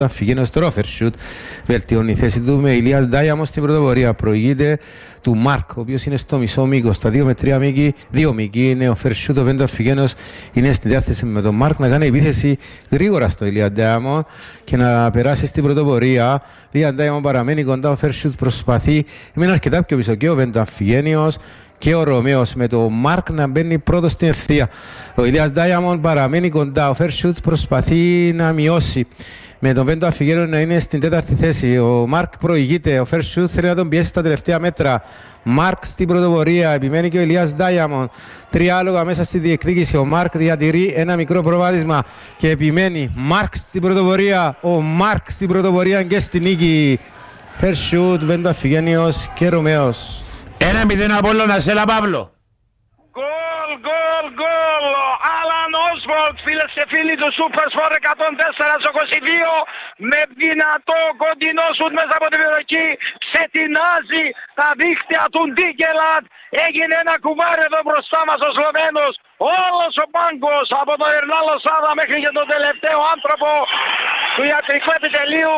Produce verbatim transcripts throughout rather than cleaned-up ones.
Αφηγαίνω στο overshoot, βελτιώνει η θέση του με Ηλίας Ντάιαμον στην πρωτοπορία. Προηγείται του Μάρκ, ο οποίος είναι στο μισό μήκο. Στα δύο με τρία μήκη, δύο μήκη είναι ο overshoot. Ο Βέντο Αφηγαίνος είναι στη διάθεση με τον Μάρκ να κάνει επίθεση γρήγορα στο Ηλία Ντάιαμον και να περάσει στην πρωτοπορία. Ηλία Ντάιαμον παραμένει κοντά, ο overshoot προσπαθεί, είναι αρκετά πιο πίσω και ο Βέντο Αφηγαίνιος και ο Ρωμαίος με το Μάρκ να μπαίνει πρώτο στην ευθεία. Ο Ηλίας Ντάιαμον παραμένει κοντά, ο overshoot προσπαθεί να μειώσει. Με τον Βέντο Αφηγαίνο να είναι στην τέταρτη θέση. Ο Μάρκ προηγείται. Ο Φερσούτ θέλει να τον πιέσει στα τελευταία μέτρα. Μάρκ στην πρωτοπορία. Επιμένει και ο Ηλίας Ντάιαμον. Τρία άλογα μέσα στη διεκδίκηση. Ο Μάρκ διατηρεί ένα μικρό προβάδισμα και επιμένει. Μάρκ στην πρωτοπορία. Ο Μάρκ στην πρωτοπορία και στη νίκη. Φερσούτ, Βέντο Αφηγαίνιος και Ρωμαίος. Ένα μηδέν Απόλλωνας, έλα Παύλο. Γκολ, γκολ, γκολ. Άλαν Όσβολτ, φίλες και φίλοι του Super Sport εκατόν τέσσερα είκοσι δύο, με δυνατό κοντινό σουτ μέσα από την περιοχή, ξετινάζει τα δίχτυα του Ντίκελαντ. Έγινε ένα κουβάρι εδώ μπροστά μας ο Σλοβαίνος. Όλος ο πάγκος από τον Ερνάν Λοσάδα μέχρι και τον τελευταίο άνθρωπο του ιατρικού επιτελείου.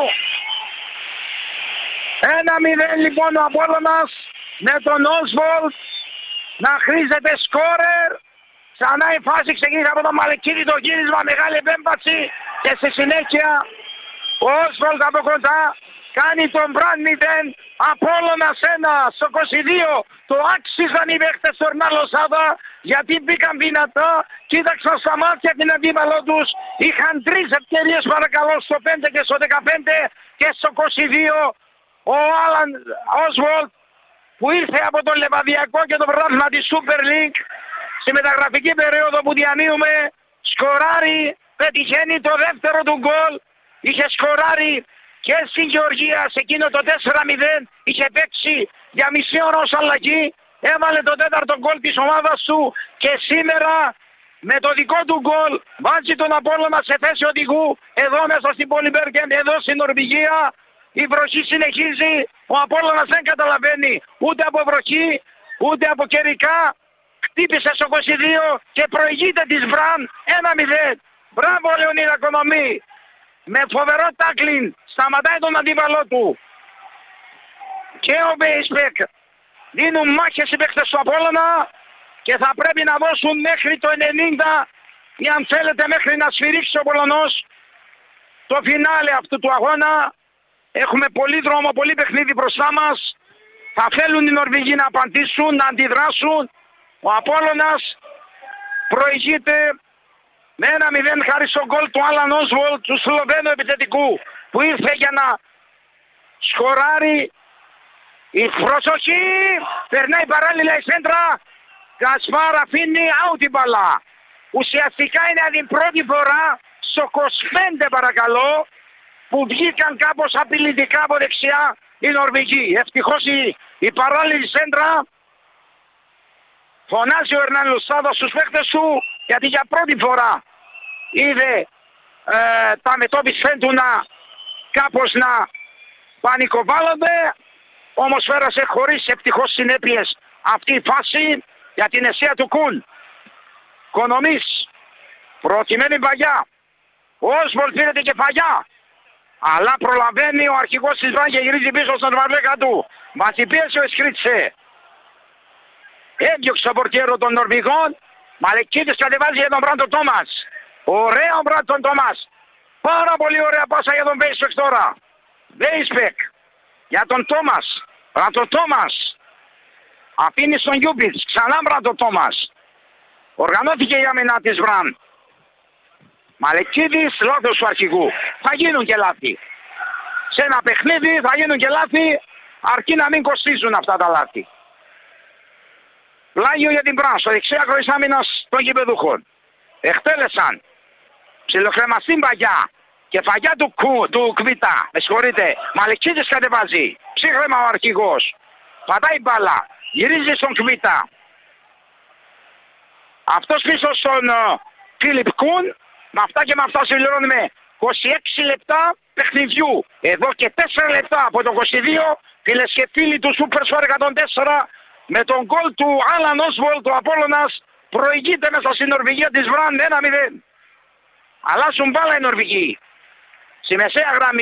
Ένα μηδέν λοιπόν ο Απόλλωνας με τον Όσβολτ να χρήζεται σκόρερ. Ξανά η φάση ξεκίνησε από τον Μαλεκίδη, το γύρισμα, μεγάλη επέμβαση και στη συνέχεια ο Όσβολτ από κοντά κάνει τον Μπραν μηδέν, Απόλλωνας ένα στο είκοσι δύο. Το άξιζαν οι παίχτες του Ερνάν Λοσάδα γιατί μπήκαν δυνατά, κοίταξαν στα μάτια την αντίπαλό τους, είχαν τρεις ευκαιρίες παρακαλώ στο πέντε και στο δεκαπέντε και στο είκοσι δύο. Ο Άλαν Όσβολτ που ήρθε από τον Λεβαδιακό και το πρωτάθλημα της Super League στη μεταγραφική περίοδο που διανύουμε, σκοράρει, πετυχαίνει το δεύτερο του γκολ. Είχε σκοράρει και στην Γεωργία σε εκείνο το τέσσερα μηδέν, είχε παίξει για μισή ώρα ως αλλαγή, έβαλε το τέταρτο γκολ της ομάδας του και σήμερα με το δικό του γκολ βάζει τον Απόλλωνα σε θέση οδηγού εδώ μέσα στην πόλη Μπέργκεν, εδώ στην Νορβηγία. Η βροχή συνεχίζει, ο Απόλλωνας δεν καταλαβαίνει ούτε από βροχή ούτε από καιρικά. Χτύπησε στο είκοσι δύο και προηγείται της Μπραν ένα μηδέν. Μπράβο Λεωνίδα Κονομή. Με φοβερό τάκλιν σταματάει τον αντίπαλό του. Και ο Μπέισπεκ δίνουν μάχες οι παίκτες του Απόλλωνα και θα πρέπει να δώσουν μέχρι το ενενήντα ή αν θέλετε μέχρι να σφυρίξει ο Πολωνός το φινάλε αυτού του αγώνα. Έχουμε πολύ δρόμο, πολύ παιχνίδι μπροστά μας. Θα θέλουν οι Νορβηγοί να απαντήσουν, να αντιδράσουν. Ο Απόλλωνας προηγείται με ένα μηδέν χάρη στο γκολ του Άλαν Όσβολτ, του Σλοβαίνου επιθετικού, που ήρθε για να σκοράρει. Η προσοχή, περνάει παράλληλα η σέντρα, Κασπάρ αφήνει out την μπαλά. Ουσιαστικά είναι την πρώτη φορά στο είκοσι πέντε παρακαλώ που βγήκαν κάπως απειλητικά από δεξιά οι Νορβηγοί. Ευτυχώς η, η παράλληλη σέντρα. Φωνάζει ο Ερνάν Λοσάδα στους παίκτες του γιατί για πρώτη φορά είδε ε, τα μετώπισθεν του να κάπως να πανικοβάλλονται. Όμως πέρασε χωρίς ευτυχώς συνέπειες αυτή η φάση για την αιστεία του Κουν. Κονομής, προκειμένη Βαγιά. Ο Όσβολτ πήρε την κεφαλιά. Αλλά προλαβαίνει ο αρχηγός της Βάγια, γυρίζει πίσω στον Βαρλέκα του. Βάζει πίεση ο Εσκρίτσε. Έδιωξε το πορτιέρο των Νορβηγών. Μαλεκίδης κατεβάζει για τον Μπράντον Τόμας. Ωραία ο Μπράντον Τόμας. Πάρα πολύ ωραία πάσα για τον Βέισπεκ τώρα. Βέισπεκ για τον Τόμας. Μπράντον Τόμας. Αφήνει στον Γιούμπιτς. Ξανά Μπράντον Τόμας. Οργανώθηκε η άμυνα της Βραν. Μαλεκίδης, λάθος του αρχηγού. Θα γίνουν και λάθη. Σε ένα παιχνίδι θα γίνουν και λάθη, αρκεί να μην κοστίζουν αυτά τα λάθη. Πλάγιο για την Μπραν, στο δεξιά άκρο της άμυνας των γηπεδούχων. Εκτέλεσαν. Ψιλοκρεμαστή Βαγιά. Και φαγιά του, Κου, του Κβίτα. Με συγχωρείτε. Μαλεκίδης κατεβάζει. Ψύχρεμα ο αρχηγός. Πατάει μπάλα. Γυρίζει στον Κβίτα. Αυτός πίσω στον uh, Φίλιπ Κουν. Με αυτά και με αυτά συμπληρώνουμε είκοσι έξι λεπτά παιχνιδιού. Εδώ και τέσσερα λεπτά από το είκοσι δύο. Φίλες και φίλοι του Super Sport εκατόν τέσσερα. Με τον γκολ του Άλαν Όσβολτ, ο Απόλλωνας προηγείται μέσα στην Νορβηγία της Βραν ένα μηδέν. Αλλάζουν μπάλα οι Νορβηγοί. στη μεσαία γραμμή.